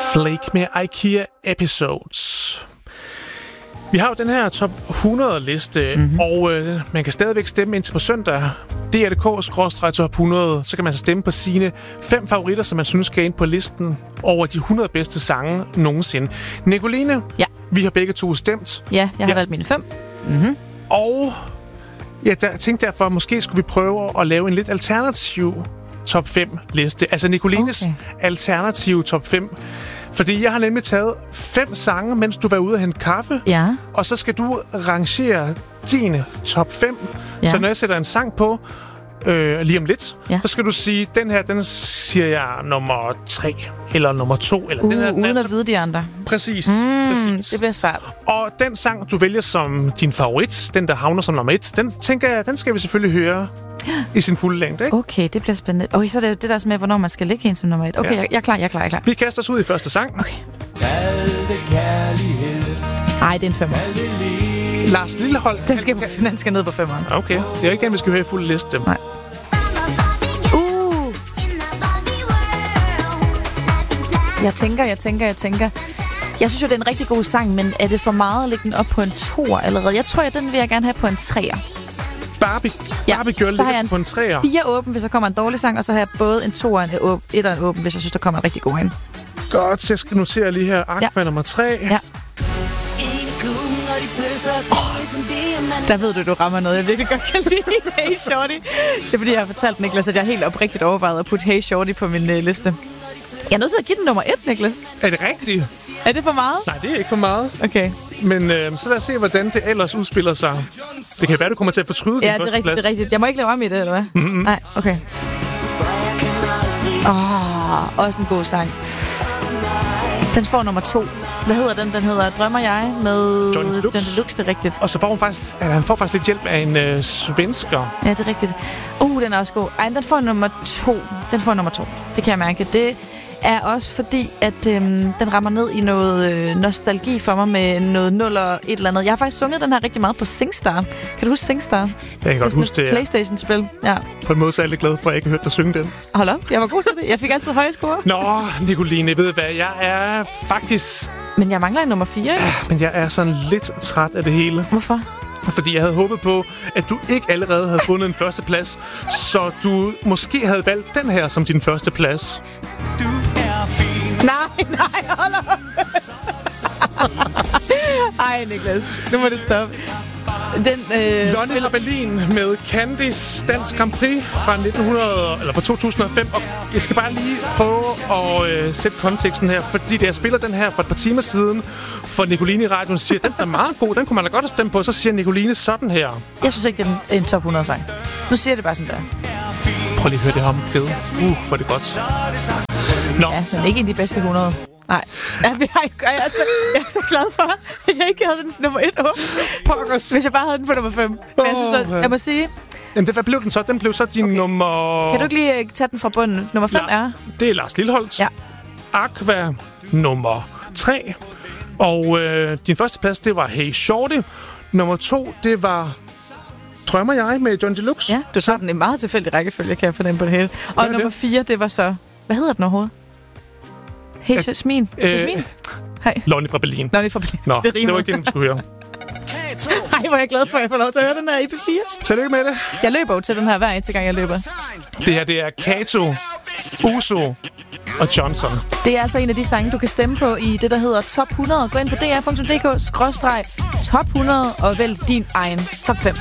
Flake med IKEA Episodes. Vi har jo den her top 100-liste, og man kan stadigvæk stemme indtil på søndag. DR.dk/top 100, så kan man så stemme på sine 5 favoritter, som man synes skal ind på listen over de 100 bedste sange nogensinde. Nicoline, ja. Vi har begge to stemt. Ja, jeg har valgt mine 5. Og jeg tænkte derfor, måske skulle vi prøve at lave en lidt alternativ top 5-liste. Altså Nicolines alternative top 5. Fordi jeg har nemlig taget 5 sange, mens du var ude og hente kaffe. Ja. Og så skal du rangere dine top 5. Ja. Så når jeg sætter en sang på lige om lidt, så skal du sige, den her, den siger jeg nummer 3 eller nummer 2. Eller den her, uden at vide de andre. Præcis. Det bliver svært. Og den sang, du vælger som din favorit, den der havner som nummer 1, den tænker jeg, den skal vi selvfølgelig høre i sin fulde længde, ikke? Okay, det bliver spændende. Så er det jo det der med, hvornår man skal lægge en som nummer 1. Okay, ja. jeg er klar. Vi kaster os ud i første sang. Okay. Ej, det er en 5'er. Lars Lillehold. Den skal ned på 5'eren. Okay, det er ikke den, vi skal høre i fuld liste. Nej. Jeg tænker. Jeg synes jo, det er en rigtig god sang, men er det for meget at lægge den op på en 2'er allerede? Jeg tror, den vil jeg gerne have på en 3'er. Barbie Girl ligger på en 3'er. 4 åben, hvis der kommer en dårlig sang, og så har jeg både en 2'er og en 1'er åben, hvis jeg synes, der kommer en rigtig god ind. Godt, jeg skal notere lige her. Aqua nummer 3. Ja. Der ved du rammer noget, jeg virkelig godt kan lide. Hey Shorty. Det er fordi, jeg har fortalt Niklas, at jeg helt oprigtigt overvejede at putte Hey Shorty på min liste. Jeg er nødt til at give den nummer 1, Niklas. Er det rigtigt? Er det for meget? Nej, det er ikke for meget. Okay. Men så lad os se, hvordan det ellers udspiller sig. Det kan være, du kommer til at fortryde den første plads. Ja, det er rigtigt. Jeg må ikke lave om i det, eller hvad? Mm-hmm. Nej, okay. Også en god sang. Den får nummer 2. Hvad hedder den? Den hedder Drømmer jeg med Johnny Deluxe. John Deluxe, det er rigtigt. Og så får han får faktisk lidt hjælp af en svensker. Ja, det er rigtigt. Den er også god. Ej, den får nummer 2. Det kan jeg mærke. Det er også fordi, at den rammer ned i noget nostalgi for mig med noget 0 og et eller andet. Jeg har faktisk sunget den her rigtig meget på SingStar. Kan du huske SingStar? Jeg kan godt huske det, PlayStation-spil. Ja. På en måde så er jeg lidt glad for, at jeg ikke har hørt dig synge den. Hold op, jeg var god til det. Jeg fik altid høje score. Nå, Nicoline, ved du hvad? Jeg er faktisk... Men jeg mangler en nummer 4, ikke? Men jeg er sådan lidt træt af det hele. Hvorfor? Fordi jeg havde håbet på, at du ikke allerede havde fundet en førsteplads, så du måske havde valgt den her som din første plads. Nej, hold op. Ej, Niklas, nu må det stoppe. Lonnie fra Berlin med Candice Dansk Grand Prix fra 2005. Og jeg skal bare lige prøve at sætte konteksten her, fordi da jeg spiller den her for et par timer siden for Nicoline i radioen, siger, den er meget god, den kunne man da godt have stemt på. Så siger Nicoline sådan her. Jeg synes ikke, det er en top 100 sang. Nu siger jeg det bare sådan der. Prøv lige at høre det her omkvæde. For det godt. Nå. Ja, den er ikke en af de bedste 100. Nej. Jeg er så glad for, at jeg ikke havde den nummer 1 op. Pokkers. Hvis jeg bare havde den på nummer 5. Men jeg synes, jeg må sige... Jamen, hvad blev den så? Den blev så din nummer... Kan du ikke lige tage den fra bunden? Nummer 5 er... Det er Lars Lilleholdt. Ja. Aqua nummer 3. Og din første plads, det var Hey Shorty. Nummer 2, det var... Drømmer jeg med John Deluxe. Ja, du tager den i meget tilfældig rækkefølge, kan jeg fornemme på det hele. Og nummer 4, det var så... Hvad hedder den overhovedet? Hey, Jasmin. Hej. Lonnie fra Berlin. Nå, det var ikke det, du skulle høre. Ej, hvor er jeg glad for, at jeg får lov til at høre den her i P4. Tillykke med det. Jeg løber jo til den her hver eneste gang, jeg løber. Det her, det er Kato, Uso og Johnson. Det er altså en af de sange, du kan stemme på i det, der hedder Top 100. Gå ind på dr.dk/top 100 og vælg din egen top 5.